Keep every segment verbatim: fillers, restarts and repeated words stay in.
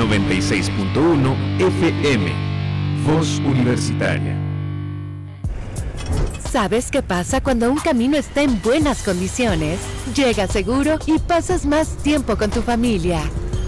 noventa y seis punto uno F M. Voz Universitaria. ¿Sabes qué pasa cuando un camino está en buenas condiciones? Llegas seguro y pasas más tiempo con tu familia.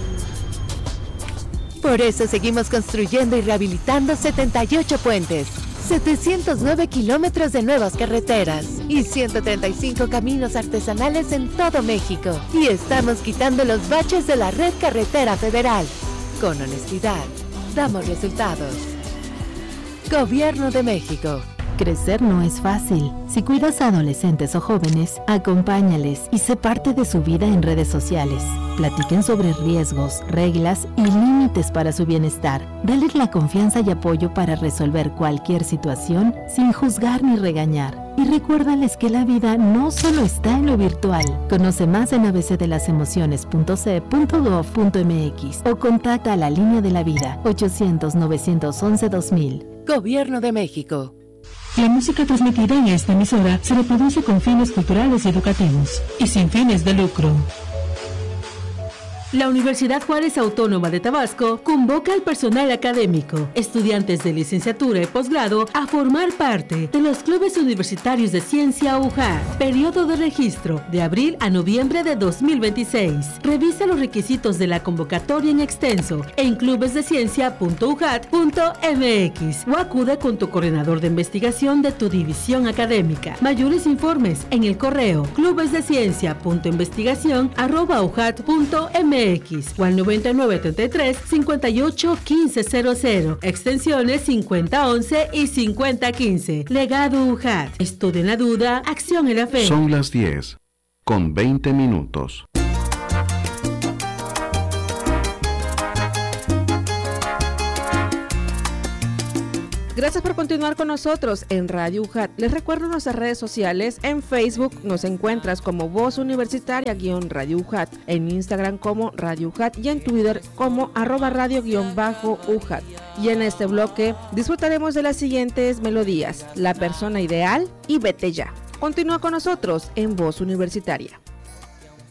Por eso seguimos construyendo y rehabilitando setenta y ocho puentes, setecientos nueve kilómetros de nuevas carreteras y ciento treinta y cinco caminos artesanales en todo México. Y estamos quitando los baches de la red carretera federal. Con honestidad, damos resultados. Gobierno de México. Crecer no es fácil. Si cuidas a adolescentes o jóvenes, acompáñales y sé parte de su vida en redes sociales. Platiquen sobre riesgos, reglas y límites para su bienestar. Dales la confianza y apoyo para resolver cualquier situación sin juzgar ni regañar. Y recuérdales que la vida no solo está en lo virtual. Conoce más en a b c de las emociones punto c punto gov punto m x o contacta a la Línea de la Vida ochocientos, novecientos once, dos mil. Gobierno de México. La música transmitida en esta emisora se reproduce con fines culturales y educativos y sin fines de lucro. La Universidad Juárez Autónoma de Tabasco convoca al personal académico, estudiantes de licenciatura y posgrado a formar parte de los clubes universitarios de ciencia U J A T. Periodo de registro de abril a noviembre de dos mil veintiséis. Revisa los requisitos de la convocatoria en extenso en clubesdeciencia punto u j a t punto m x o acude con tu coordinador de investigación de tu división académica. Mayores informes en el correo clubesdeciencia punto investigación arroba u j a t punto m x o al noventa y nueve treinta y tres cincuenta y ocho quince cero cero, extensiones cincuenta once y cincuenta quince. Legado U J A T. Estudio en la duda, acción en la fe. Son las diez, con veinte minutos. Gracias por continuar con nosotros en Radio U J A T. Les recuerdo nuestras redes sociales. En Facebook nos encuentras como Voz Universitaria guión Radio U J A T, en Instagram como Radio U J A T y en Twitter como arroba radio guión bajo U J A T. Y en este bloque disfrutaremos de las siguientes melodías: La Persona Ideal y Vete Ya. Continúa con nosotros en Voz Universitaria.